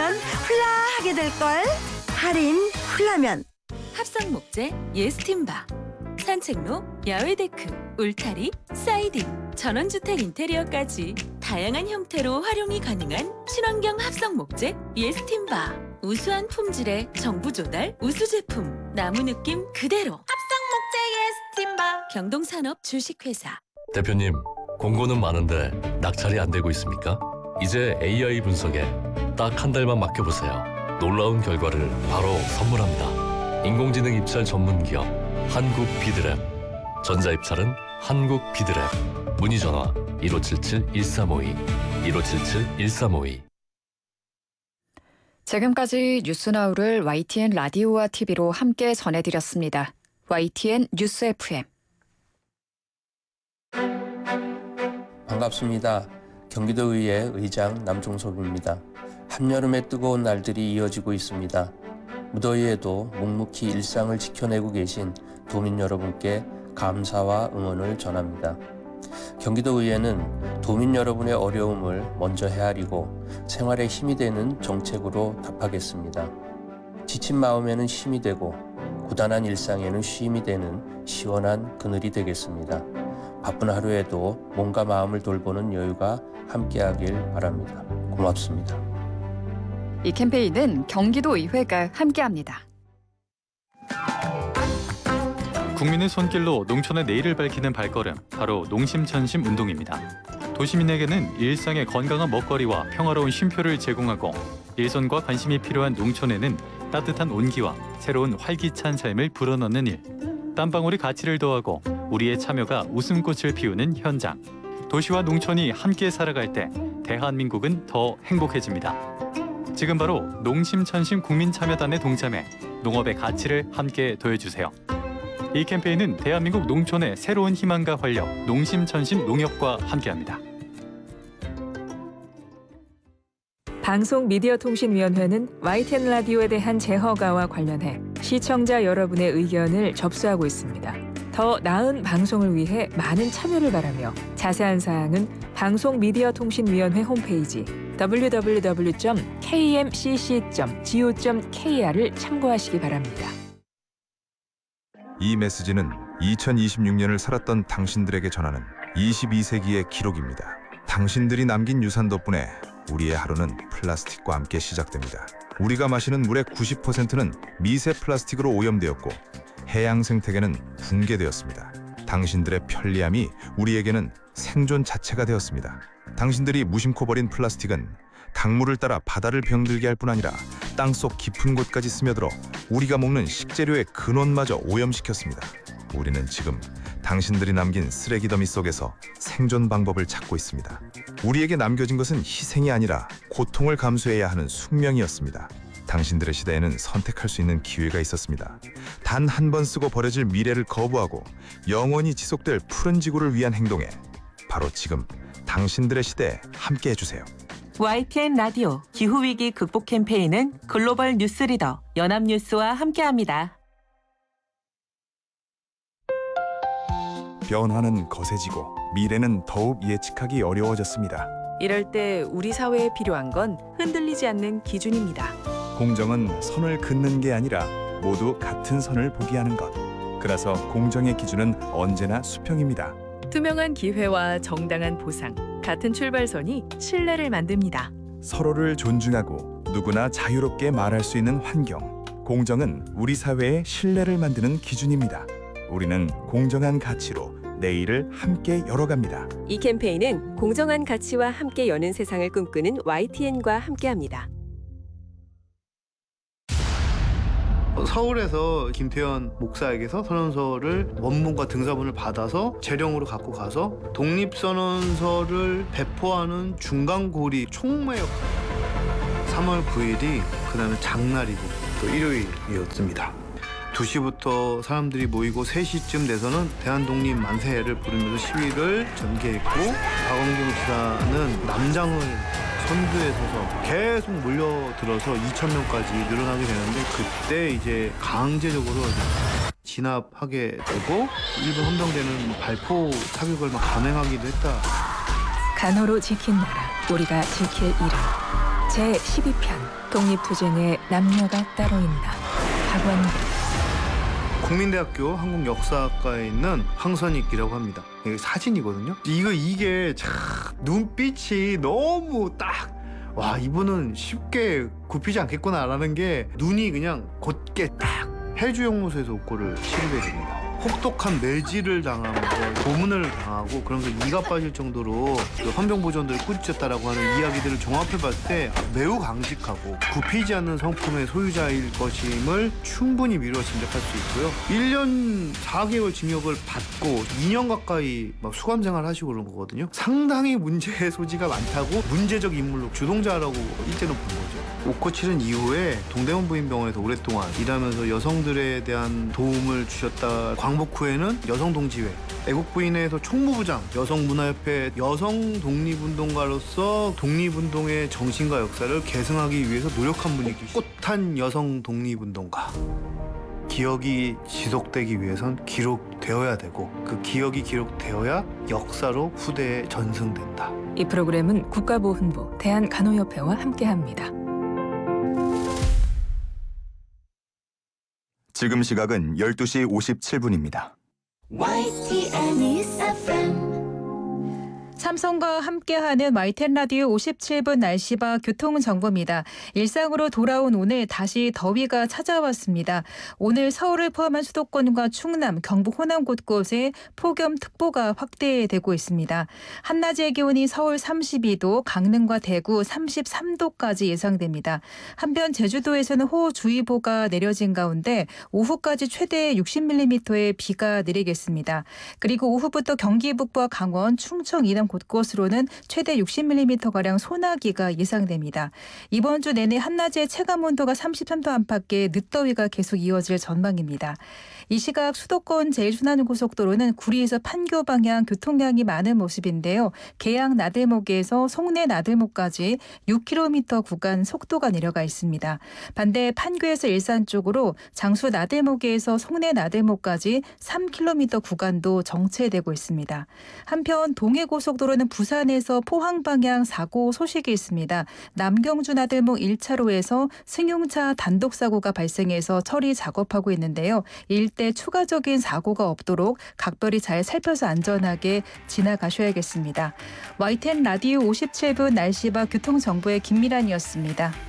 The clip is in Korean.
하면 훌라하게 될걸. 할인 훌라면. 합성 목재 예스팀바, 산책로, 야외 데크, 울타리, 사이딩, 전원주택 인테리어까지 다양한 형태로 활용이 가능한 친환경 합성 목재 예스팀바. 우수한 품질의 정부 조달 우수 제품, 나무 느낌 그대로. 합성 목재 예스팀바. 경동산업 주식회사. 대표님, 공고는 많은데 낙찰이 안 되고 있습니까? 이제 AI 분석에 딱 한 달만 맡겨보세요. 놀라운 결과를 바로 선물합니다. 인공지능 입찰 전문 기업 한국비드랩. 전자입찰은 한국비드랩. 문의 전화 1577-1352 1577-1352. 지금까지 뉴스나우를 YTN 라디오와 TV로 함께 전해드렸습니다. YTN 뉴스 FM. 반갑습니다. 경기도의회 의장 남종섭입니다. 한여름의 뜨거운 날들이 이어지고 있습니다. 무더위에도 묵묵히 일상을 지켜내고 계신 도민 여러분께 감사와 응원을 전합니다. 경기도의회는 도민 여러분의 어려움을 먼저 헤아리고 생활에 힘이 되는 정책으로 답하겠습니다. 지친 마음에는 힘이 되고 고단한 일상에는 쉼이 되는 시원한 그늘이 되겠습니다. 바쁜 하루에도 몸과 마음을 돌보는 여유가 함께하길 바랍니다. 고맙습니다. 이 캠페인은 경기도의회가 함께합니다. 국민의 손길로 농촌의 내일을 밝히는 발걸음, 바로 농심천심 운동입니다. 도시민에게는 일상의 건강한 먹거리와 평화로운 쉼표를 제공하고 일손과 관심이 필요한 농촌에는 따뜻한 온기와 새로운 활기찬 삶을 불어넣는 일, 땀방울이 가치를 더하고 우리의 참여가 웃음꽃을 피우는 현장. 도시와 농촌이 함께 살아갈 때 대한민국은 더 행복해집니다. 지금 바로 농심천심 국민참여단에 동참해 농업의 가치를 함께 더해주세요. 이 캠페인은 대한민국 농촌의 새로운 희망과 활력, 농심천심 농협과 함께합니다. 방송미디어통신위원회는 YTN 라디오에 대한 재허가와 관련해 시청자 여러분의 의견을 접수하고 있습니다. 더 나은 방송을 위해 많은 참여를 바라며 자세한 사항은 방송미디어통신위원회 홈페이지 www.kmcc.go.kr을 참고하시기 바랍니다. 이 메시지는 2026년을 살았던 당신들에게 전하는 22세기의 기록입니다. 당신들이 남긴 유산 덕분에 우리의 하루는 플라스틱과 함께 시작됩니다. 우리가 마시는 물의 90%는 미세 플라스틱으로 오염되었고 해양 생태계는 붕괴되었습니다. 당신들의 편리함이 우리에게는 생존 자체가 되었습니다. 당신들이 무심코 버린 플라스틱은 강물을 따라 바다를 병들게 할 뿐 아니라 땅속 깊은 곳까지 스며들어 우리가 먹는 식재료의 근원마저 오염시켰습니다. 우리는 지금 당신들이 남긴 쓰레기 더미 속에서 생존 방법을 찾고 있습니다. 우리에게 남겨진 것은 희생이 아니라 고통을 감수해야 하는 숙명이었습니다. 당신들의 시대에는 선택할 수 있는 기회가 있었습니다. 단 한 번 쓰고 버려질 미래를 거부하고 영원히 지속될 푸른 지구를 위한 행동에 바로 지금 당신들의 시대에 함께 해주세요. YTN 라디오 기후위기 극복 캠페인은 글로벌 뉴스 리더 연합뉴스와 함께합니다. 변화는 거세지고 미래는 더욱 예측하기 어려워졌습니다. 이럴 때 우리 사회에 필요한 건 흔들리지 않는 기준입니다. 공정은 선을 긋는 게 아니라 모두 같은 선을 보게 하는 것. 그래서 공정의 기준은 언제나 수평입니다. 투명한 기회와 정당한 보상, 같은 출발선이 신뢰를 만듭니다. 서로를 존중하고 누구나 자유롭게 말할 수 있는 환경. 공정은 우리 사회의 신뢰를 만드는 기준입니다. 우리는 공정한 가치로 내일을 함께 열어갑니다. 이 캠페인은 공정한 가치와 함께 여는 세상을 꿈꾸는 YTN과 함께합니다. 서울에서 김태현 목사에게서 선언서를 원문과 등사본을 받아서 재령으로 갖고 가서 독립선언서를 배포하는 중간고리 총매역 3월 9일이 그 다음에 장날이고 또 일요일이었습니다. 2시부터 사람들이 모이고 3시쯤 돼서는 대한독립 만세를 부르면서 시위를 전개했고 박원경 지사는 남장을 선두에 서서 계속 몰려들어서 2,000명까지 늘어나게 되는데 그때 이제 강제적으로 진압하게 되고 일본 헌병대는 발포 사격을 막 감행하기도 했다. 간호로 지킨 나라, 우리가 지킬 이름. 제12편 독립투쟁의 남녀가 따로 있나. 박완길. 국민대학교 한국역사학과에 있는 황선익이라고 합니다. 이게 사진이거든요. 이게 참 눈빛이 너무 딱 와, 이분은 쉽게 굽히지 않겠구나라는 게 눈이 그냥 곧게 딱 해주영무소에서 옥고를 치르게 됩니다. 혹독한 매질을 당하면서 고문을 당하고 그러면서 이가 빠질 정도로 그 헌병보존들을 꾸짖었다라고 하는 이야기들을 종합해봤을 때 매우 강직하고 굽히지 않는 성품의 소유자일 것임을 충분히 미루어 짐작할 수 있고요. 1년 4개월 징역을 받고 2년 가까이 막 수감생활 하시고 그런 거거든요. 상당히 문제의 소지가 많다고 문제적 인물로 주동자라고 일제는 본 거죠. 옥고 치른 이후에 동대문 부인병원에서 오랫동안 일하면서 여성들에 대한 도움을 주셨다. 광복 후에는 여성동지회, 애국부인회에서 총무부장, 여성문화협회 여성 독립운동가로서 독립운동의 정신과 역사를 계승하기 위해서 노력한 분이 계시죠. 꼿한 여성 독립운동가. 기억이 지속되기 위해선 기록되어야 되고 그 기억이 기록되어야 역사로 후대에 전승된다. 이 프로그램은 국가보훈부, 대한간호협회와 함께합니다. 지금 시각은 12시 57분입니다. 삼성과 함께하는 YTN 라디오 57분 날씨와 교통정보입니다. 일상으로 돌아온 오늘 다시 더위가 찾아왔습니다. 오늘 서울을 포함한 수도권과 충남, 경북, 호남 곳곳에 폭염특보가 확대되고 있습니다. 한낮의 기온이 서울 32도, 강릉과 대구 33도까지 예상됩니다. 한편 제주도에서는 호우주의보가 내려진 가운데 오후까지 최대 60mm의 비가 내리겠습니다. 그리고 오후부터 경기 북부와 강원, 충청, 이남 곳곳으로는 최대 60mm가량 소나기가 예상됩니다. 이번 주 내내 한낮의 체감온도가 33도 안팎의 늦더위가 계속 이어질 전망입니다. 이 시각 수도권 제1순환고속도로는 구리에서 판교 방향 교통량이 많은 모습인데요. 계양 나들목에서 송내 나들목까지 6km 구간 속도가 내려가 있습니다. 반대 판교에서 일산 쪽으로 장수 나들목에서 송내 나들목까지 3km 구간도 정체되고 있습니다. 한편 동해고속도로는 부산에서 포항 방향 사고 소식이 있습니다. 남경주 나들목 1차로에서 승용차 단독 사고가 발생해서 처리 작업하고 있는데요. 일대 추가적인 사고가 없도록 각별히 잘 살펴서 안전하게 지나가셔야겠습니다. YTN 라디오 57분 날씨와 교통정보의 김미란이었습니다.